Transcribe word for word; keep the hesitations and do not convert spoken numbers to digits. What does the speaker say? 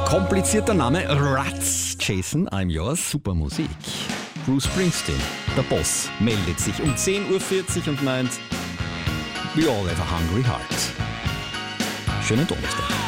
Komplizierter Name, Rats. Jason, I'm yours, super Musik. Bruce Springsteen, der Boss, meldet sich um zehn Uhr vierzig und meint, we all have a hungry heart. Schönen Donnerstag.